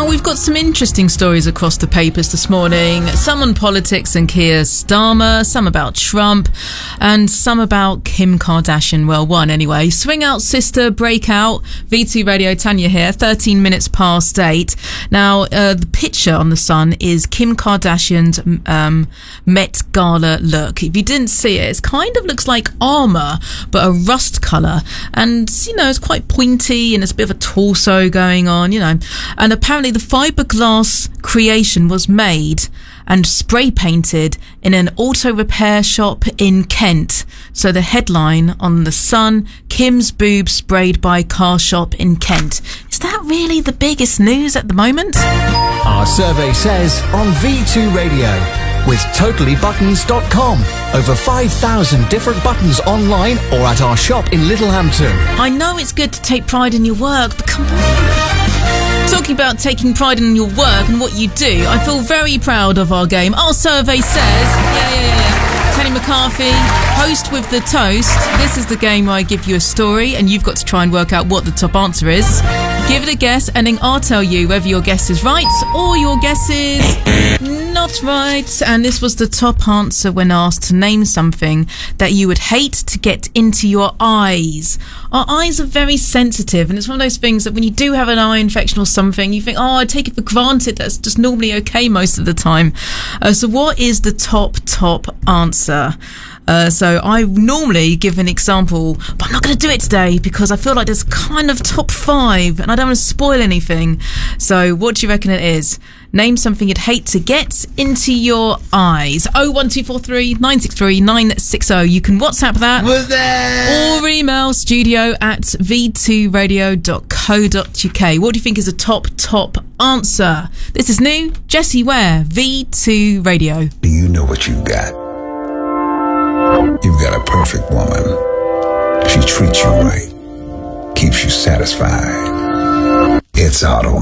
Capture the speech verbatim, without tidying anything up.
Well, we've got some interesting stories across the papers this morning. Some on politics and Keir Starmer, some about Trump, and some about Kim Kardashian. Well, one anyway. Swing out, sister, break out. V two Radio, Tanya here, thirteen minutes past eight. Now, uh, the picture on the Sun is Kim Kardashian's um, Met Gala look. If you didn't see it, it kind of looks like armour, but a rust colour. And, you know, it's quite pointy and there's a bit of a torso going on, you know. And apparently the fiberglass creation was made and spray painted in an auto repair shop in Kent. So the headline on the Sun, Kim's boob sprayed by car shop in Kent. Is that really the biggest news at the moment? Our survey says on V two Radio with totally buttons dot com. Over five thousand different buttons online or at our shop in Littlehampton. I know it's good to take pride in your work, but come on. Talking about taking pride in your work and what you do, I feel very proud of our game. Our survey says, yeah, yeah, yeah. Tony McCarthy, host with the toast. This is the game where I give you a story and you've got to try and work out what the top answer is. Give it a guess and then I'll tell you whether your guess is right or your guess is not right. And this was the top answer when asked to name something that you would hate to get into your eyes. Our eyes are very sensitive, and it's one of those things that when you do have an eye infection or something, you think, oh, I take it for granted. That's just normally okay most of the time. Uh, so what is the top, top answer? Uh, so I normally give an example, but I'm not going to do it today because I feel like there's kind of top five and I don't want to spoil anything. So what do you reckon it is? Name something you'd hate to get into your eyes. oh one two four three nine six three nine six zero. You can WhatsApp that. What's that? Or email studio at v two radio dot co dot uk. What do you think is a top, top answer? This is new. Jessie Ware, V two Radio. Do you know what you've got? You've got a perfect woman. She treats you right, keeps you satisfied. It's Auto